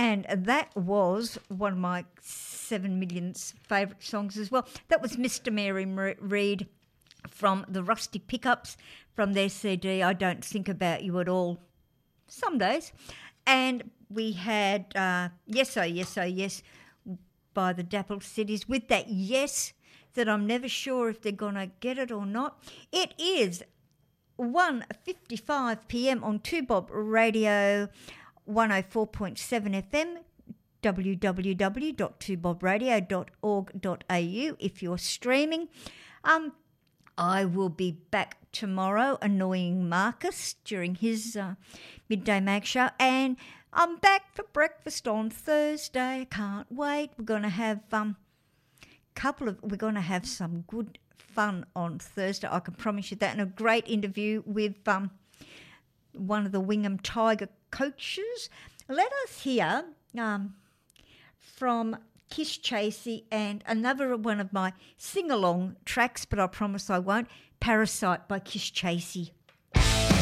And that was one of my 7 million favourite songs as well. That was Mr. Mary Read from the Rusty Pickups from their CD, I Don't Think About You at All, some days. And we had Yes, Oh, Yes, Oh, Yes by the Dapple Cities with that yes that I'm never sure if they're going to get it or not. It is 1:55 p.m. on 2Bob Radio 104.7 FM, www.2bobradio.org.au if you're streaming. I will be back tomorrow annoying Marcus during his Midday Mag Show, and I'm back for breakfast on Thursday. Can't wait. We're going to have we're going to have some good fun on Thursday. I can promise you that, and a great interview with one of the Wingham Tiger coaches. Let us hear from Kiss Chasey and another one of my sing-along tracks, but I promise I won't, Parasite by Kiss Chasey.